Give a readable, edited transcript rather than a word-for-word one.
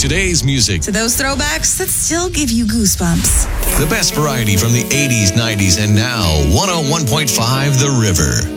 today's music. To those throwbacks that still give you goosebumps. The best variety from the 80s, 90s, and now 101.5 The River.